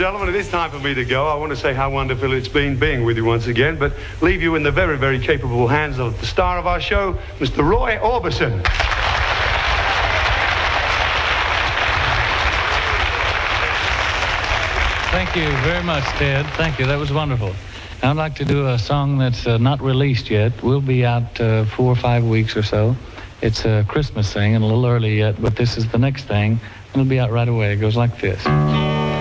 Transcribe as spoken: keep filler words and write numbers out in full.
gentlemen, it is time for me to go. I want to say how wonderful it's been being with you once again, but leave you in the very, very capable hands of the star of our show, Mister Roy Orbison. Thank you very much, Ted. Thank you. That was wonderful. I'd like to do a song that's uh, not released yet. We'll be out uh, four or five weeks or so. It's a Christmas thing and a little early yet, but this is the next thing. It'll be out right away. It goes like this.